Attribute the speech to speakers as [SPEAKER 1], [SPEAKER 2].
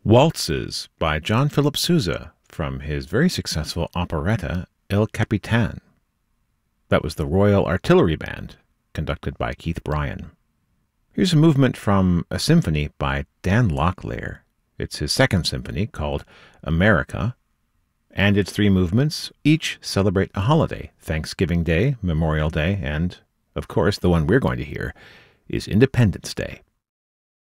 [SPEAKER 1] Waltzes by John Philip Sousa from his very successful operetta El Capitan. That was the Royal Artillery Band, conducted by Keith Bryan. Here's a movement from a symphony by Dan Locklear. It's his second symphony called America, and its three movements each celebrate a holiday: Thanksgiving Day, Memorial Day, and, of course, the one we're going to hear is Independence Day.